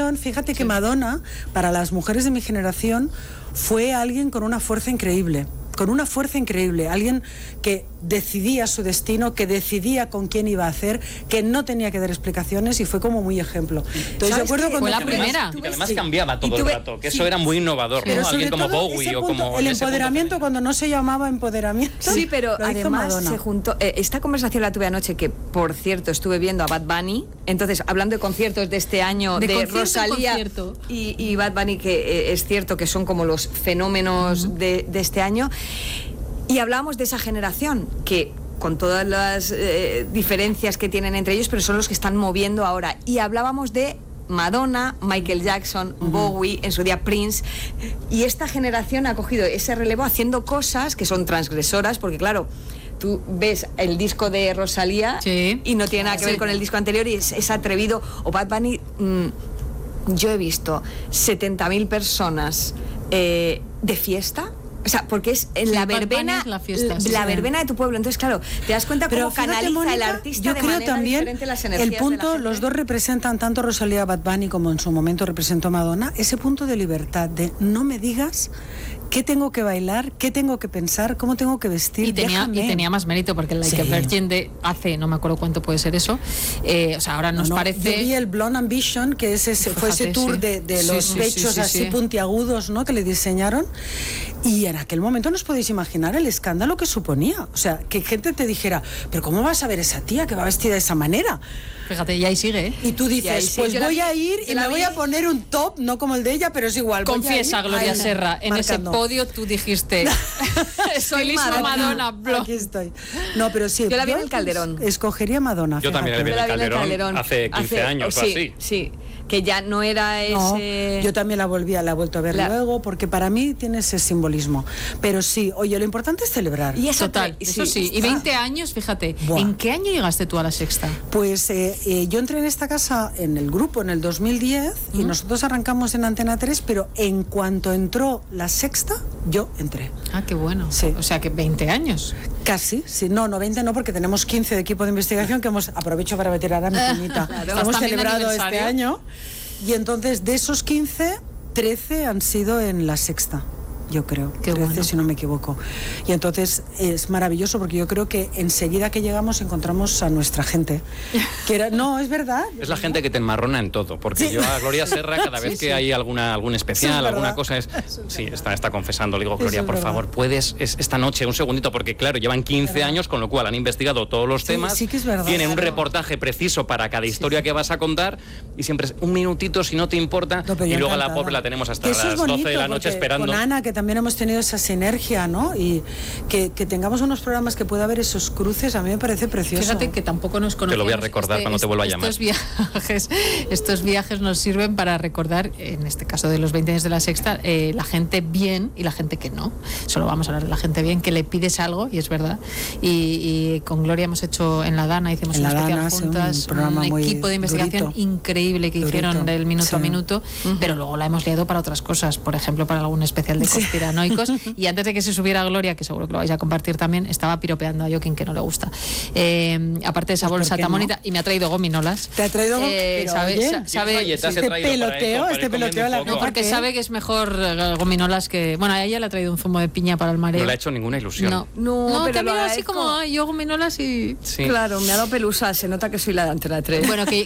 generación, fíjate que Madonna, para las mujeres de mi generación, fue alguien con una fuerza increíble. Alguien que decidía su destino, que decidía con quién iba a hacer, que no tenía que dar explicaciones y fue como muy ejemplo. Entonces, de acuerdo con fue la primera. Y que además cambiaba todo el rato, que eso era muy innovador, ¿no? Alguien como Bowie o como... El empoderamiento cuando no se llamaba empoderamiento. Sí, pero además se juntó... esta conversación la tuve anoche, que por cierto estuve viendo a Bad Bunny, entonces hablando de conciertos de este año, de Rosalía y Bad Bunny, que es cierto que son como los fenómenos de este año. Y hablábamos de esa generación que, con todas las diferencias que tienen entre ellos, pero son los que están moviendo ahora. Y hablábamos de Madonna, Michael Jackson, Bowie, en su día Prince. Y esta generación ha cogido ese relevo haciendo cosas que son transgresoras, porque claro, tú ves el disco de Rosalía y no tiene nada que ver con el disco anterior y es atrevido. O Bad Bunny, yo he visto 70.000 personas de fiesta. O sea, porque es en la verbena, la verbena de tu pueblo. Entonces, claro, te das cuenta cómo canaliza, Mónica, el artista yo de creo manera también diferente las energías el punto, de la los dos representan, tanto Rosalía, Bad Bunny, como en su momento representó Madonna, ese punto de libertad, de no me digas qué tengo que bailar, qué tengo que pensar, cómo tengo que vestir. Y tenía más mérito, porque el Like a Virgin de hace, no me acuerdo cuánto puede ser eso, o sea, ahora nos parece... Yo vi el Blonde Ambition, que fue ese tour de los pechos así puntiagudos, ¿no?, que le diseñaron, y en aquel momento no os podéis imaginar el escándalo que suponía. O sea, que gente te dijera, pero ¿cómo vas a ver esa tía que va vestida de esa manera? Fíjate, y ahí sigue, ¿eh? Y tú dices, pues voy a ir y me voy a poner un top, no como el de ella, pero es igual. Confiesa, Gloria Serra, en ese podio tú dijiste, soy Madonna. Aquí estoy. No, pero sí. Yo la vi en el Calderón. Escogería Madonna. Yo también la vi en el Calderón hace 15 años o así. Sí, que ya no era ese... No, yo también la he vuelto a ver luego, porque para mí tiene ese simbolismo. Pero sí, oye, lo importante es celebrar. Y eso, total, eso sí. Y 20 años, fíjate. Buah. ¿En qué año llegaste tú a La Sexta? Pues yo entré en esta casa en el grupo en el 2010 y nosotros arrancamos en Antena 3, pero en cuanto entró La Sexta, yo entré. Ah, qué bueno. Sí. O sea, que 20 años. Casi, sí. No, 20 no, porque tenemos 15 de equipo de investigación que aprovecho para meter a mi cuñita. Claro. Hemos celebrado este año. Y entonces, de esos 15, 13 han sido en La Sexta, yo creo. Qué 13, bueno. si no me equivoco. Y entonces es maravilloso, porque yo creo que enseguida que llegamos encontramos a nuestra gente. No, es verdad. Es la gente que te enmarrona en todo, porque yo a Gloria Serra, cada vez que hay algún especial, alguna cosa, está confesando. Le digo, Gloria, por favor, puedes esta noche, un segundito, porque claro, llevan 15 años, con lo cual han investigado todos los temas. Sí que es verdad. Tienen un reportaje preciso para cada historia que vas a contar, y siempre es un minutito, si no te importa, y luego a la pobre la tenemos hasta las 12 de la noche esperando. Con Ana, que también hemos tenido esa sinergia, ¿no? Y que tengamos unos programas que pueda haber esos cruces, a mí me parece precioso. Fíjate que tampoco nos conocemos. Te lo voy a recordar cuando te vuelva a llamar. Estos viajes nos sirven para recordar, en este caso de los 20 años de La Sexta, la gente bien y la gente que no. Solo vamos a hablar de la gente bien, que le pides algo, y es verdad. Y con Gloria hemos hecho en La Dana, hicimos una especial juntas, un equipo de investigación increíble que hicieron del minuto a minuto, pero luego la hemos liado para otras cosas, por ejemplo, para algún especial de conspiranoicos. Y antes de que se subiera Gloria, que seguro que lo vais a compartir también, estaba piropeando a Joaquín, que no le gusta. Aparte de esa bolsa tan bonita, y me ha traído gominolas. ¿Te ha traído sabe este peloteo? No, porque sabe que es mejor gominolas que... Bueno, a ella le ha traído un zumo de piña para el mareo. No le ha hecho ninguna ilusión. No, pero también así como yo gominolas y... Sí. Claro, me ha dado pelusa, se nota que soy la de Antena 3. Bueno, que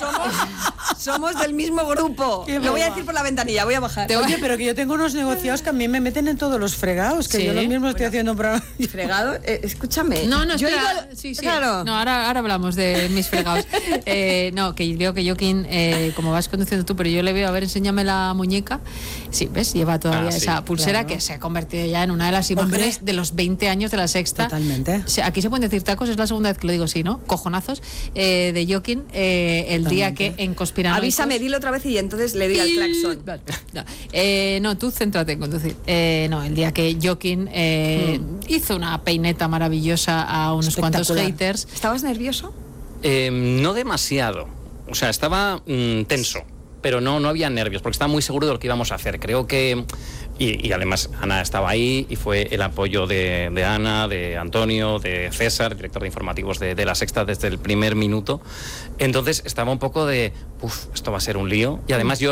somos del mismo grupo. Lo voy a decir por la ventanilla, voy a bajar. Oye, pero que yo tengo unos negociados que a mí me meten en todos los fregados, que yo lo mismo estoy haciendo un programa. ¿Fregado? Escúchame. No, yo espera. Sí. Claro. No, ahora hablamos de mis fregados. No, que digo que Joaquín, como vas conduciendo tú, pero yo le veo, a ver, enséñame la muñeca. Sí, ¿ves? Lleva todavía esa pulsera, claro, que se ha convertido ya en una de las imágenes de los 20 años de La Sexta. Totalmente. O sea, aquí se pueden decir tacos, es la segunda vez que lo digo así, ¿no? Cojonazos. De Joaquín, el día que en Conspiranoicos... Avísame, dilo otra vez y entonces le diga el claxon. No, tú céntrate en conducir. No, el día que Joaquín hizo una peineta maravillosa a unos cuantos haters. ¿Estabas nervioso? No demasiado. O sea, estaba tenso, pero no había nervios, porque estaba muy seguro de lo que íbamos a hacer. Creo que... Y además Ana estaba ahí y fue el apoyo de Ana, de Antonio, de César, director de informativos de La Sexta desde el primer minuto. Entonces estaba un poco de, esto va a ser un lío. Y además yo